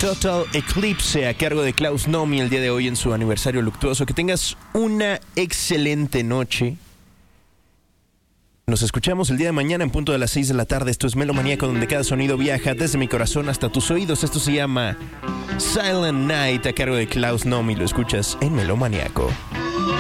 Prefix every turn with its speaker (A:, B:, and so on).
A: Total Eclipse a cargo de Klaus Nomi el día de hoy en su aniversario luctuoso. Que tengas una excelente noche. Nos escuchamos el día de mañana en punto de las 6 de la tarde. Esto es Melomaníaco, donde cada sonido viaja desde mi corazón hasta tus oídos. Esto se llama Silent Night a cargo de Klaus Nomi. Lo escuchas en Melomaníaco.